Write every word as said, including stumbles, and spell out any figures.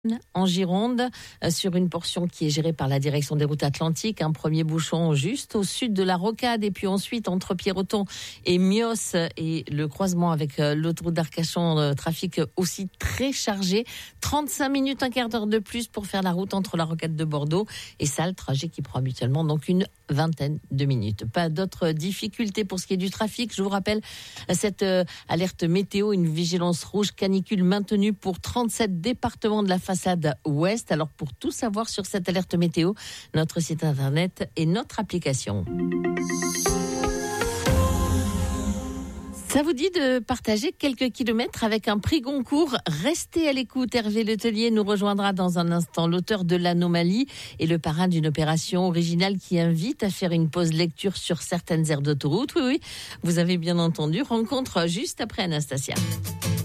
En Gironde, sur une portion qui est gérée par la direction des routes atlantiques. Un premier bouchon juste au sud de la Rocade et puis ensuite entre Pierreton et Mios et le croisement avec l'autoroute d'Arcachon, trafic aussi très chargé. trente-cinq minutes, un quart d'heure de plus pour faire la route entre la Rocade de Bordeaux et ça, le trajet qui prend habituellement donc une vingtaine de minutes. Pas d'autres difficultés pour ce qui est du trafic. Je vous rappelle cette alerte météo, une vigilance rouge canicule maintenue pour trente-sept départements de la façade ouest. Alors pour tout savoir sur cette alerte météo, notre site internet et notre application. Ça vous dit de partager quelques kilomètres avec un prix Goncourt? Restez à l'écoute. Hervé Letellier nous rejoindra dans un instant. L'auteur de l'Anomalie et le parrain d'une opération originale qui invite à faire une pause lecture sur certaines aires d'autoroute. Oui, oui, vous avez bien entendu. Rencontre juste après Anastasia.